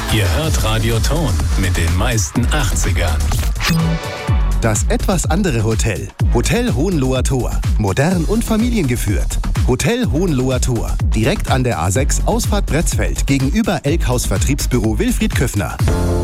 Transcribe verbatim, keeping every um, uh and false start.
Ihr hört Radio Ton mit den meisten achtzigern. Das etwas andere Hotel. Hotel Hohenloher Tor. Modern und familiengeführt. Hotel Hohenloher Tor. Direkt an der A sechs, Ausfahrt Bretzfeld, gegenüber Elkhaus Vertriebsbüro Wilfried Köffner.